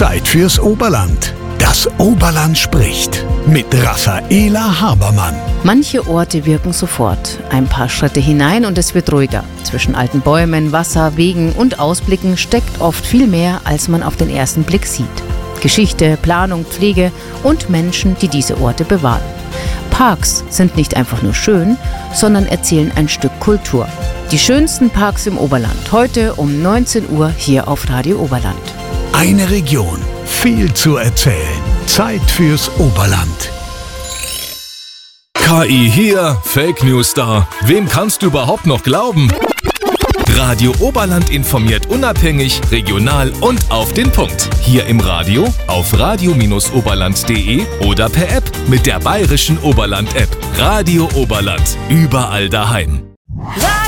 Zeit fürs Oberland. Das Oberland spricht mit Raffaela Habermann. Manche Orte wirken sofort. Ein paar Schritte hinein und es wird ruhiger. Zwischen alten Bäumen, Wasser, Wegen und Ausblicken steckt oft viel mehr, als man auf den ersten Blick sieht. Geschichte, Planung, Pflege und Menschen, die diese Orte bewahren. Parks sind nicht einfach nur schön, sondern erzählen ein Stück Kultur. Die schönsten Parks im Oberland. Heute um 19 Uhr hier auf Radio Oberland. Eine Region, viel zu erzählen. Zeit fürs Oberland. KI hier, Fake News da. Wem kannst du überhaupt noch glauben? Radio Oberland informiert unabhängig, regional und auf den Punkt. Hier im Radio, auf radio-oberland.de oder per App mit der bayerischen Oberland-App. Radio Oberland, überall daheim.